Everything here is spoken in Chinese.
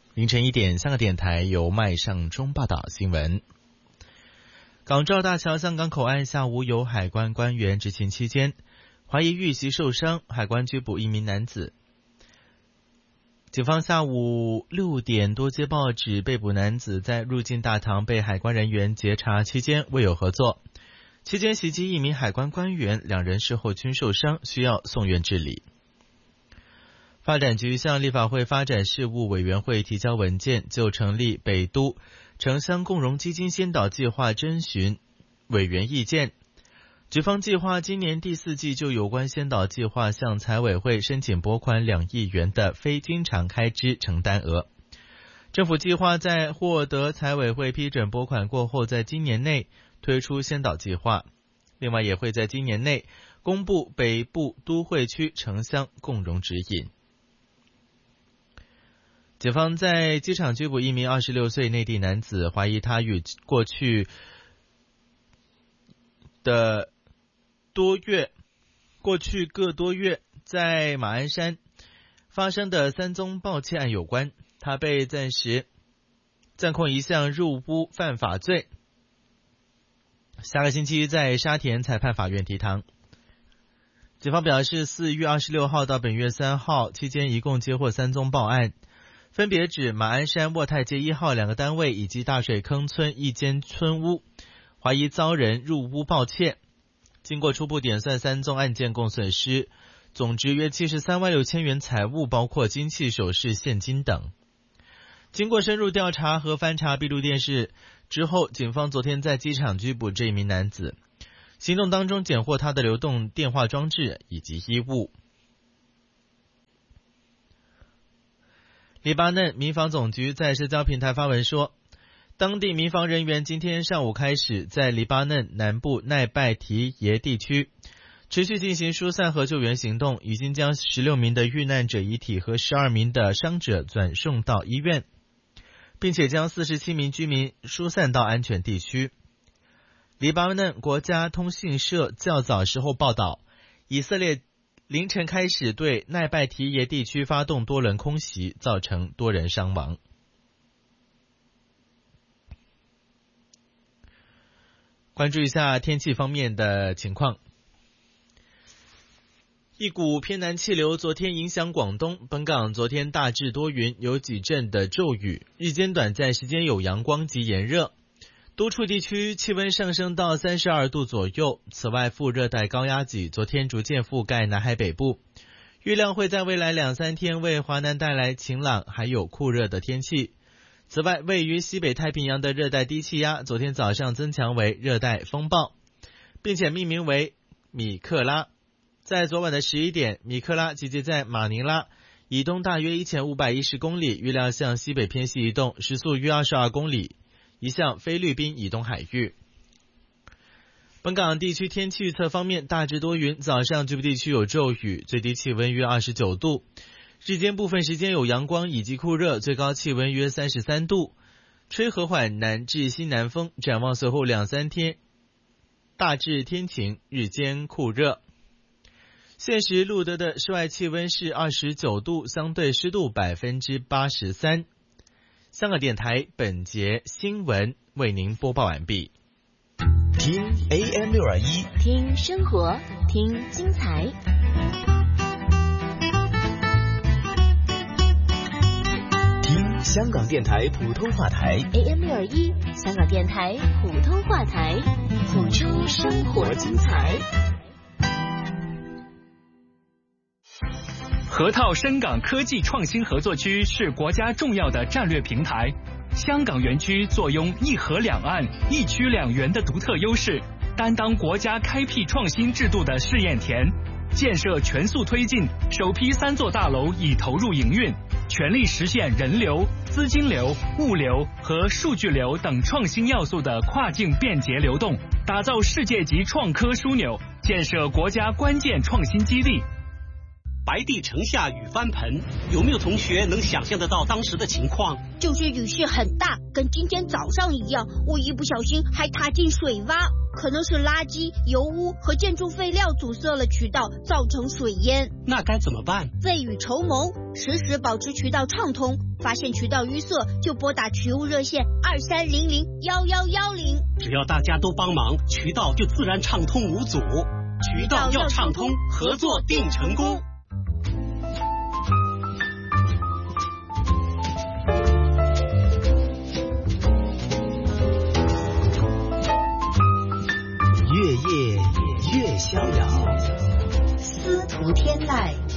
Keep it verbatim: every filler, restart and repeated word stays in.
凌晨一点，香港电台由麦尚中报道新闻。港珠澳大桥香港口岸下午有海关官员执勤期间，怀疑遇袭受伤，海关拘捕一名男子。警方下午六点多接报指，被捕男子在入境大堂被海关人员截查期间未有合作，期间袭击一名海关官员，两人事后均受伤，需要送院治理。发展局向立法会发展事务委员会提交文件，就成立北都城乡共融基金先导计划征询委员意见。局方计划今年第四季就有关先导计划向财委会申请拨款两亿元的非经常开支承担额。政府计划在获得财委会批准拨款过后，在今年内推出先导计划，另外也会在今年内公布北部都会区城乡共融指引。警方在机场拘捕一名二十六岁内地男子，怀疑他与过去的多月过去个多月在马鞍山发生的三宗盗窃案有关，他被暂时暂控一项入屋犯法罪，下个星期在沙田裁判法院提堂。警方表示，四月二十六号到本月三号期间，一共接获三宗报案，分别指马鞍山渥太街一号两个单位以及大水坑村一间村屋，怀疑遭人入屋盗窃。经过初步点算，三宗案件共损失总值约七十三万六千元财物，包括金器、首饰、现金等。经过深入调查和翻查闭路电视之后，警方昨天在机场拘捕这一名男子，行动当中检获他的流动电话装置以及衣物。黎巴嫩民防总局在社交平台发文说，当地民防人员今天上午开始在黎巴嫩南部奈拜提耶地区持续进行疏散和救援行动，已经将十六名的遇难者遗体和十二名的伤者转送到医院，并且将四十七名居民疏散到安全地区。黎巴嫩国家通讯社较早时候报道，以色列凌晨开始对奈拜提耶地区发动多轮空袭，造成多人伤亡。关注一下天气方面的情况。一股偏南气流昨天影响广东，本港昨天大致多云，有几阵的骤雨，日间短暂时间有阳光及炎热，多处地区气温上升到三十二度左右。此外，副热带高压脊昨天逐渐覆盖南海北部，预料会在未来两三天为华南带来晴朗还有酷热的天气。此外，位于西北太平洋的热带低气压昨天早上增强为热带风暴，并且命名为米克拉。在昨晚的十一点，米克拉集结在马尼拉以东大约一千五百一十公里，预料向西北偏西移动，时速约二十二公里，移向菲律宾以东海域。本港地区天气预测方面，大致多云，早上局部地区有骤雨，最低气温约二十九度，日间部分时间有阳光以及酷热，最高气温约三十三度，吹和缓南至西南风。展望随后两三天大致天晴，日间酷热。现时录得的室外气温是二十九度，相对湿度百分之八十三。香港电台本节新闻为您播报完毕。 听 A M 六二一， 听生活，听精彩。 听香港电台普通话台 A M 六二一，香港电台普通话台，谱出生活精彩。 河套深港科技创新合作区是国家重要的战略平台。香港园区坐拥一河两岸、一区两园的独特优势，担当国家开辟创新制度的试验田。建设全速推进，首批三座大楼已投入营运，全力实现人流、资金流、物流和数据流等创新要素的跨境便捷流动，打造世界级创科枢纽，建设国家关键创新基地。 白帝城下雨翻盆，有没有同学能想象得到当时的情况？ 就是雨势很大，跟今天早上一样，我一不小心还踏进水洼，可能是垃圾、油污和建筑废料阻塞了渠道，造成水淹。 那该怎么办？ 未雨绸缪，时时保持渠道畅通， 发现渠道淤塞就拨打渠务热线二三零零幺幺幺零。 只要大家都帮忙，渠道就自然畅通无阻。渠道要畅通，合作定成功。 越夜越逍遥， 司徒天籁。